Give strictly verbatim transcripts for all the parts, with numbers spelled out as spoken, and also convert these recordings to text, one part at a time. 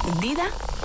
Dida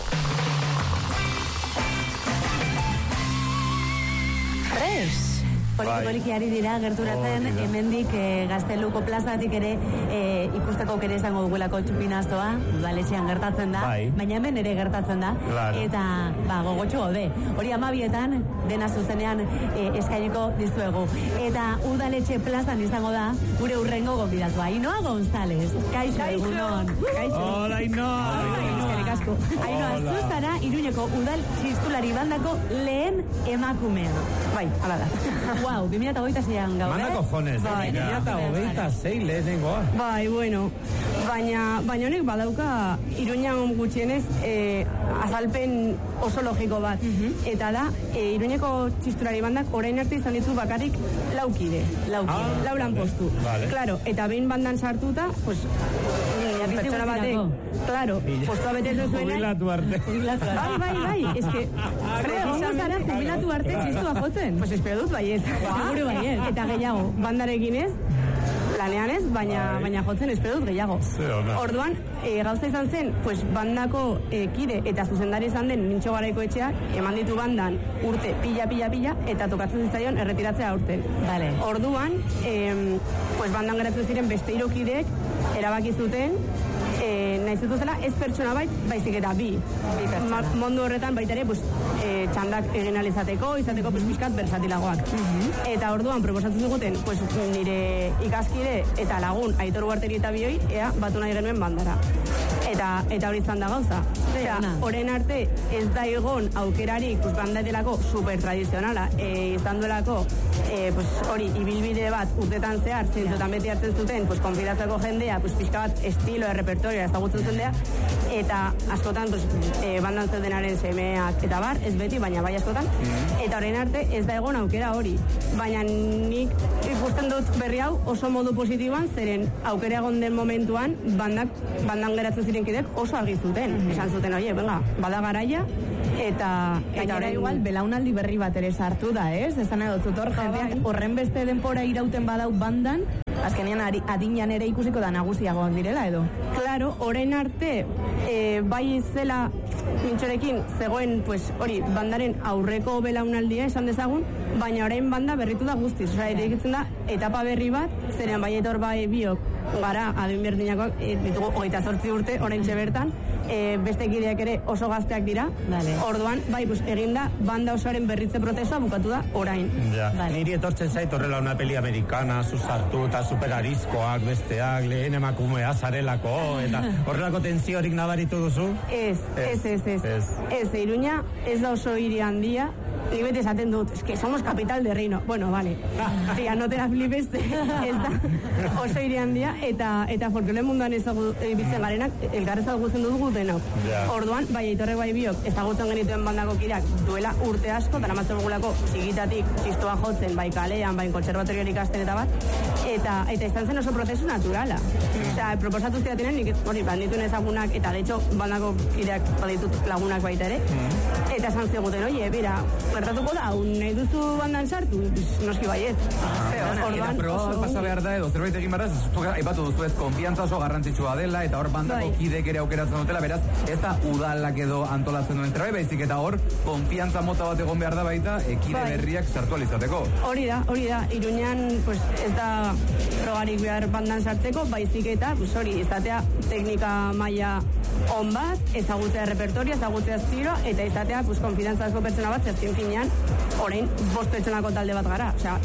Fresh. Poliki-poliki ari dira gerturatzen, oh, hemendik e, Gazteluko plazatik ere e, ikusteko kere izango dugulako txupinaztoa, udaletxean gertatzen da, bai. Baina hemen ere gertatzen da, claro. Eta ba, gogotxo gaude. Hori amabietan, dena zuzenean e, eskainiko dizuegu. Eta udaletxe plazan izango da, gure urrengo gonbidatua. Ainoa González. Kaixo, egunon. Kaixo. Hola, Ainoa. Eskerrik asko. Ainoa, zuzara, Iruñeko udal txistulari bandako lehen emakumea. Bai, hala da. Wow, bi mila hogeita zeian gaude. Manda cojones, bai, bi mila hogeita zei lehenengoa. Bai, bueno, baina, baina honek badauka Iruñan gutxienez eh, azalpen oso logiko bat. Uh-huh. Eta da, eh, Iruñeko txistulari bandak orain arte izan ditu bakarrik laukide. Laukide. Ah, lau lanpostu. Vale. Claro, eta behin bandan sartuta, pues, pertsona batek, claro, postua betetzen zuen. Jubilatu arte. Bai, bai, bai, ez que, egongo zara jubilatu arte txistua jotzen. Pues espero dut baiet. Seguro baiet. Eta gehiago, bandarekin ez, lanean ez, baina, baina jotzen espero dut gehiago. Orduan, e, gauza izan zen, pues bandako e, kide eta zuzendari izan den Mintxo Garaiko etxeak, eman ditu bandan urte pila, pila, pila, eta tokatzen zitzaion erretiratzea urten. Vale. Orduan, e, pues bandan geratzen ziren beste hirukideek erabaki zuten, E, nahi zutuzela ez pertsona bait, baizik eta bi. Ma, mundu horretan baita ere, pues, e, txandak egin alizateko, izateko pues, pixkat bersatilagoak. Uh-huh. Eta orduan, proposatzen zuguten, pues, nire ikaskide eta lagun Aitor Ugarteri eta bioi, ea, batu nahi genuen bandara. Eta, eta hori izan da gauza. Osea, orain arte ez da egon aukerarik, pues, banda delako super tradizionala, e, izan duelako, e, pues, hori, ibilbide bat urtetan zehar, zintzotan beti hartzen zuten, pues, konfidatzeko jendea, pues, pixka bat estilo, repertorio, ezagutzen zendea, eta askotan, pues, e, bandan zeudenaren semeak eta bar, ez beti, baina bai askotan, eta orain arte ez da egon aukera hori. Baina nik ikusten dut berri hau oso modu positiboan, zeren aukera egon den momentuan, bandak, bandan geratzen ziren kidek oso argi zuten. Mm-hmm. Esan zuten, oie, venga, bada garaia, eta... Eta orain igual, belaunaldi berri bat ere sartu da, ez? Esan edo zutor, jendeak horren beste denpora irauten badau bandan, azkenean adinean ere ikusiko da nagusiagoak direla edo? Claro, orain arte, e, bai zela Mintxorekin zegoen, pues, hori, bandaren aurreko belaunaldia esan dezagun, baina orain banda berritu da guztiz. Osea, egitzen da, etapa berri bat, zeren bai etor bai biok, gara, adin berdinakoak, e, ditugu, hogeita zortzi urte, orain bertan, e, beste kideak ere oso gazteak dira. Dale. Orduan, bai, pues, eginda, banda osoaren berritze prozesua bukatu da orain. Ja. Dale. Niri etortzen zait horrela una peli amerikana, zuzartu eta superarizkoak, besteak, lehen emakumea zarelako, eta horrelako tenziorik nabaritu duzu? Ez, ez, ez, ez. Ez, ez Iruña ez da oso hiri handia, nik beti esaten dut, es que somos capital de reino. Bueno, vale, tía, no te la flipes, ez da oso hiri handia, eta, eta folklore munduan ezagutzen garenak, elgar ezagutzen dut gutenok. Yeah. Orduan, bai, Aitorrek bai biok, ezagutzen genituen bandako kideak duela urte asko, dara matzen gugulako txikitatik txistua jotzen, bai kalean, bai kontserbatorioan ikasten eta bat, eta, eta izan zen oso prozesu naturala. Mm. Osea, proposatu zidatenen, nik, hori, bandituen ezagunak, eta de hecho, bandako kideak baditut lagunak baita ere, mm. eta esan ziguten, oie, bera, gertatuko da, un nahi duzu bandan sartu, noski baiet. Ah, eta proba pasa behar da edo, zerbait egin behar da, aipatu duzu ez, konfiantza oso garrantzitsua dela, eta hor bandako bai. Kidek ere aukeratzen dutela, beraz, ez da udalak edo antolatzen duen zerbait, baizik eta hor, konfiantza mota bat egon behar da baita, e, kide bai. Berriak sartu alizateko. Hori da, hori da, Iruñan, pues, ez da progarik behar bandan sartzeko, baizik eta, pues, hori, izatea teknika maila on bat, ezagutzea repertorio, ezagutzea estilo, eta izatea, pues, konfidantzazko pertsona bat, zazkin finean, orain, bost pertsonako talde bat gara, osea,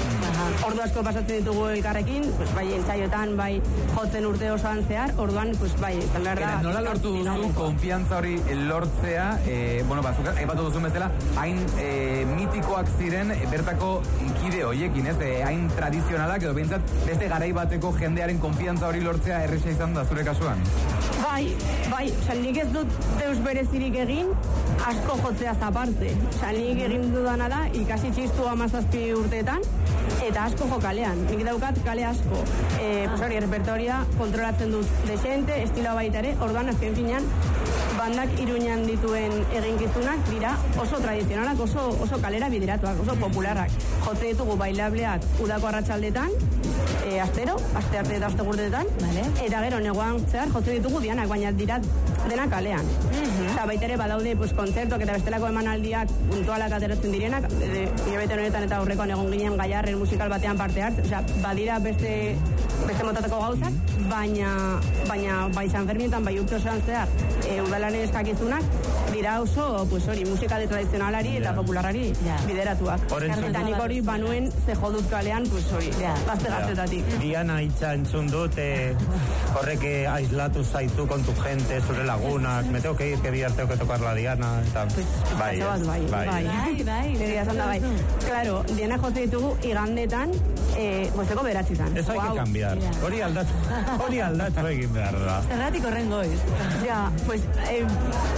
ordu asko pasatzen ditugu elkarrekin, pues, bai, entzaiotan, bai, jotzen urte osoan zehar, orduan, pues, bai, izan behar da... Nola lortu duzu konfiantza hori lortzea, eh, bueno, bazuk, aipatu duzu bezala, hain eh, mitikoak ziren eh, bertako kide hoiekin, ez, eh, hain tradizionalak, edo behintzat, beste garai bateko jendearen konfiantza hori lortzea erresa izan da zure kasuan? Bai, bai, oza, nik ez dut deus berezirik egin, asko jotzea zaparte. Oza, nik egin dudana da, ikasi txistu amazazpi urteetan, eta asko jo kalean. Nik daukat kale asko. E, pues hori, repertoria kontrolatzen dut desente, estilo baita ere, orduan azken finean, bandak Iruñan dituen eginkizunak dira oso tradizionalak, oso, oso kalera bideratuak, oso popularrak. Jotze ditugu bailableak udako arratsaldetan, e, astero, aste arte eta aste gurtetan, vale. Eta gero negoan zehar jotzen ditugu dianak, baina dira denak kalean. Uh-huh. Eta baita ere badaude pues, kontzertuak eta bestelako emanaldiak puntualak ateratzen direnak, hilabete honetan eta aurrekoan egon ginen Gaiarren musikal batean parte hartzen, osea, badira beste beste motatako gauzak, baina baina bai San Ferminetan, bai urte osoan zehar, e, udalaren eskakizunak dira oso, pues hori, musikale tradizionalari eta popularari yeah. bideratuak. Eta nik hori banuen ze jodut kalean, pues hori, yeah. gazte gaztetatik. Yeah. Diana hitza entzun dut, eh, horrek aislatu zaitu con tu gente, zure lagunak, me tengo que ir, que bihar tengo que tocar la Diana, eta... Pues, bai, bai, bai, bai, bai, bai, bai, claro, Diana jose ditugu igandetan, eh, gozeko beratzitan. Eso hay wow. que cambiar. Hori yeah. aldatu, hori aldatu egin behar da. Zerratik horren goiz. Ja, pues... Eh,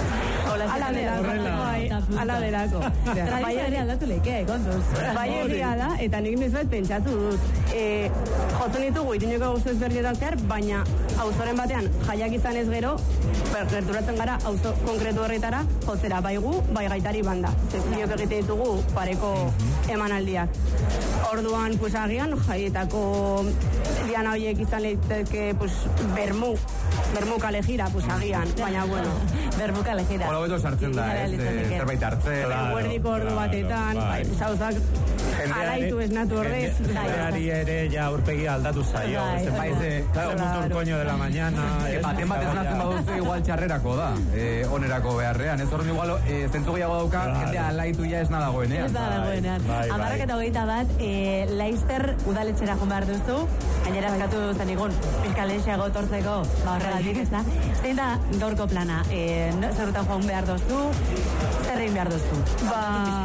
ala delako, bai, ala delako. Tradizioa ere aldatu leke, kontuz. Bai egia da, eta nik nizuet pentsatu dut. E, jotzen ditugu, ituneko guztu ezberdinetan zehar, baina auzoren batean jaiak izan ez gero, gerturatzen gara auzo konkretu horretara, jotzera, bai gu, bai gaitari banda. Biok egite ditugu pareko emanaldiak. Orduan, pues agian, jaietako diana horiek izan leiteke, pues, bermu, bermu kale gira, pues agian, baina bueno. Bermu kale gira. Hola, beto sartzen da, ez, zerbait hartzen. Guerdiko ordu batetan, bai, zauzak, alaitu ez natu ordez. Jendeari ere, ja, urpegi aldatu zaio. Bai, ze, claro, mutur koño de la mañana. Baten batez natzen baduzu, igual txarrerako da, onerako beharrean. Ez horren igual, zentzu gehiago dauka, jendea alaitu ja ez nadagoenean. Ez nadagoenean. Amarrak eta hogeita bat, Leister udaletxera joan behar duzu, gainera eskatu zen igun, fiskalexeago tortzeko, ba horregatik ez da. Zein da gaurko plana? E, no, zerrutan joan behar duzu, zerrein behar duzu? Ba,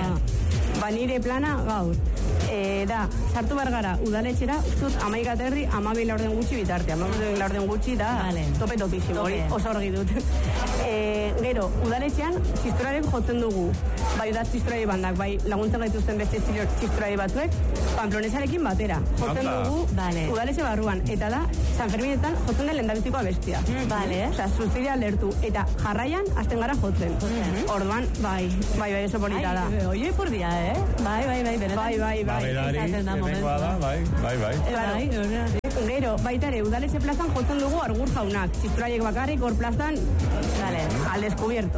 ba nire plana gaur. E, da, sartu behar gara udaletxera, ustut amaik aterri, amabi laurden gutxi bitarte. Amabi laurden gutxi da vale. tope topísimo, hori oso argi dut. E, gero, udaletxean txisturaren jotzen dugu. Bai udaz txisturari bandak, bai laguntzen gaituzten beste txisturari batzuek, Pamplonesarekin batera. Jotzen dugu vale. udaletxe barruan. Eta da, San Ferminetan jotzen den lehendabizikoa bestia. Mm, vale. Osa, suzidia lertu. Eta jarraian, azten gara jotzen. Mm-hmm. Orduan, bai, bai, bai, oso bonita da. Ai, oie por dia, eh? Bai, bai, bai, benetan. Bai, bai, bai. Bai, bai, bai. Claro. Gero, baita ere, udaletxe plazan jotzen dugu argur jaunak. Txisturaiek bakarrik, hor plazan, vale, al descubierto.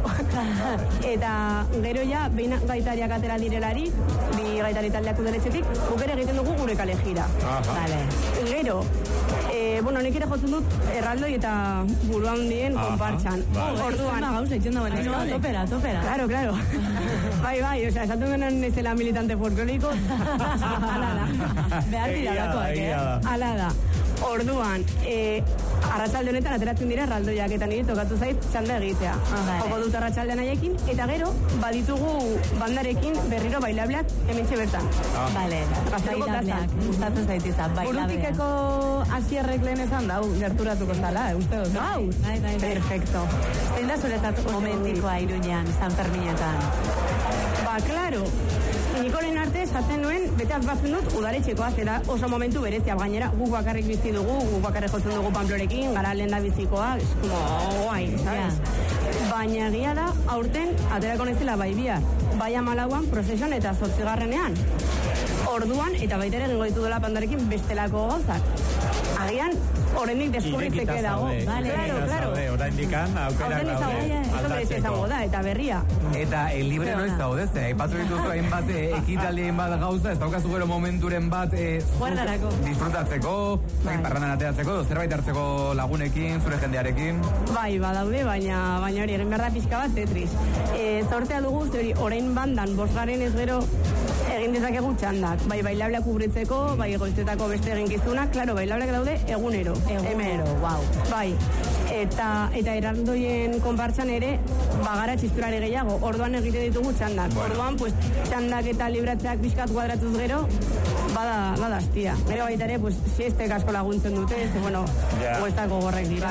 Eta gero ja, behin gaitariak atera direlari, bi gaitari taldeak udaletxetik, guk ere egiten dugu gure kale gira. Vale. Gero, e, bueno, nik ere jotzen dut erraldoi eta buruan dien konpartxan. Orduan, gauza, itxen da bali. Topera, topera. Claro, claro. Bai, bai, o sea, esatu genen ezela militante folkloriko. Ala da. Behar dira dakoak, eh? Ala da. Orduan, eh, arratsalde honetan ateratzen dira erraldoiak eta nire tokatu zait txanda egitea. Ah, joko dut arratsaldean haiekin, eta gero, baditugu bandarekin berriro bailableak hementxe bertan. Ah. Vale, bailableak, gustatzen zaitizan, bailableak. Burutikeko asierrek lehen esan dau, gerturatuko zala, eh, uste dut. Hau, bai, bai, perfecto. Zein da zuretzat momentikoa Iruñean, San Ferminetan? Ba, claro. Nikoren arte esaten nuen, bete batzen dut, udaletxekoa, zera oso momentu berezia, gainera guk bakarrik bizi dugu, guk bakarrik jotzen dugu Pamplorekin, gara lehen da bizikoa, es como, guai, sabes? Yeah. Baina egia da, aurten, aterako nezela bai bihar, bai amalauan, prozesion eta zortzigarrenean. Orduan, eta baita ere gengo ditu dela pandarekin bestelako gauzak. Agian, horrendik deskurritzeke dago. Vale, claro, claro. Oraindikan, aukera gaude. Horrendik izango da, eta berria. Eta el libre noiz daude, ze, aipatu dituzu hainbat ekitaldi hainbat gauza, ez daukazu gero momenturen bat guardarako, disfrutatzeko, bai, parrandan ateratzeko, zerbait hartzeko lagunekin, zure jendearekin. Bai, badaude, baina baina hori egin behar da pixka bat Tetris. E, zortea dugu, zori, orain bandan, bosgaren ez gero egin dezakegu txandak. Bai, bailableak kubritzeko, bai, goiztetako beste eginkizunak, klaro, bailableak daude egunero. Egunero, wow. Bai, eta, eta eraldoien konpartxan ere, bagara txisturare gehiago, orduan egite ditugu txandak. Bueno. Orduan, pues, txandak eta libratzeak pixkat kuadratuz gero, bada, bada astia. Gero baita ere, pues, siestek asko laguntzen dute, ze, bueno, yeah. Goiztako gorrek dira.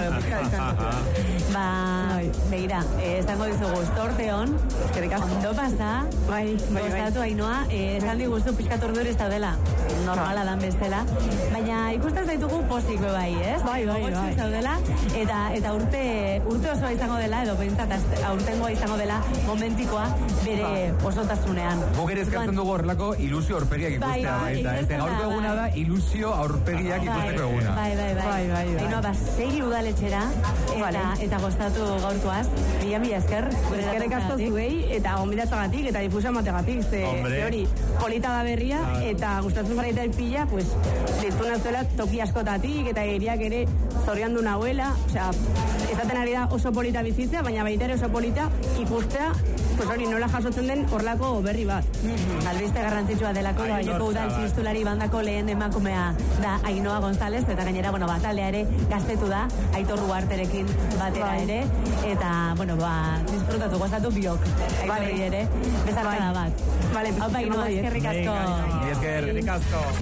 Ba, begira, esango dizugu, zorteon, ondo pasa, bai, bai, gozatu hainoa, esan diguztu pixkat ordure ez daudela, normala dan bestela, baina ikusten zaitugu pozik bai, ez? Bai, bai, bai. Zaudela, eta, eta urte, urte osoa izango dela, edo pentsat, aurtengoa izango dela, momentikoa, bere osotasunean. Guk ere eskartzen dugu horrelako ilusio horperiak ikustea bai, baita, ez gaurko eguna da ilusio aurpegiak ikusteko eguna. Bai, bai, bai. Baina, ba, segi udaletxera, eta goztatu gaurkoaz, mila mila esker. Eskerrik asko zuei, eta gonbidatzagatik, eta difusa mategatik, ze hori, polita da berria, eta gustatzen jarraita pila, pues, ditu nazuela toki askotatik, eta iriak ere zorian du nahuela, osea, ezaten ari da oso polita bizitzea, baina baita ere oso polita ikustea, pues hori nola jasotzen den horlako berri bat. Mm-hmm. Albiste garrantzitsua delako, baineko udal txistulari bandako lehen emakumea da Ainhoa González, eta gainera, bueno, ba, taldea ere gaztetu da, Aitor Ruarterekin batera ere, eta, bueno, ba, disfrutatu, gozatu biok, Aitorri ere, bezarkada bat. Vale, hau Ainhoa, eskerrik asko. Eskerrik asko.